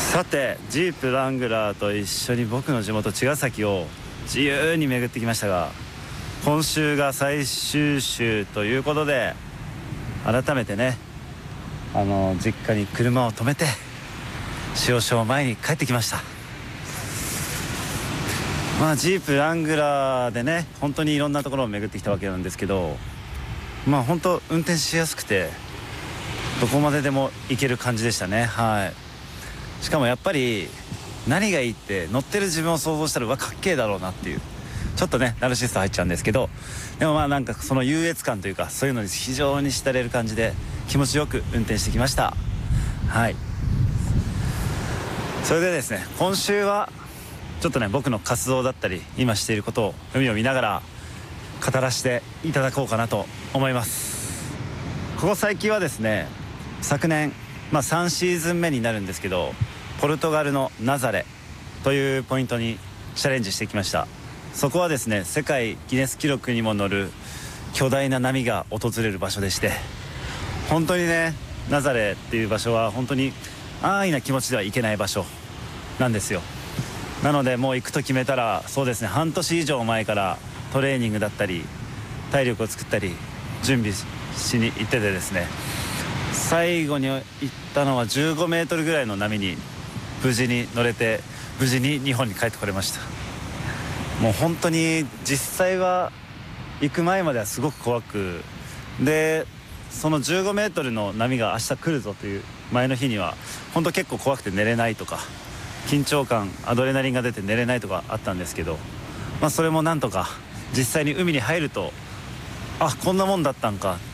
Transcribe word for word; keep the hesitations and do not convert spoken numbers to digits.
さてジープラングラーと一緒に僕の地元茅ヶ崎を自由に巡ってきましたが、今週が最終週ということで改めてねあの実家に車を止めて少々前に帰ってきました。まあジープラングラーでね本当にいろんなところを巡ってきたわけなんですけど、まあ本当運転しやすくてどこまででも行ける感じでしたね。はい。しかもやっぱり何がいいって乗ってる自分を想像したらうわかっけえだろうなっていう、ちょっとねナルシスト入っちゃうんですけど、でもまあなんかその優越感というかそういうのに非常に浸れる感じで気持ちよく運転してきました。はい。それでですね今週はちょっとね僕の活動だったり今していることを海を見ながら語らせていただこうかなと思います。ここ最近はですね昨年まあさんシーズン目になるんですけど、ポルトガルのナザレというポイントにチャレンジしてきました。そこはですね世界ギネス記録にも載る巨大な波が訪れる場所でして、本当にねナザレっていう場所は本当に安易な気持ちでは行けない場所なんですよ。なのでもう行くと決めたらそうですね半年以上前からトレーニングだったり体力を作ったり準備しに行っててですね、最後に行ったのはじゅうごメートルぐらいの波に無事に乗れて無事に日本に帰ってこれました。もう本当に実際は行く前まではすごく怖くで、そのじゅうごメートルの波が明日来るぞという前の日には本当結構怖くて寝れないとか緊張感アドレナリンが出て寝れないとかあったんですけど、まあそれもなんとか実際に海に入るとあこんなもんだったんか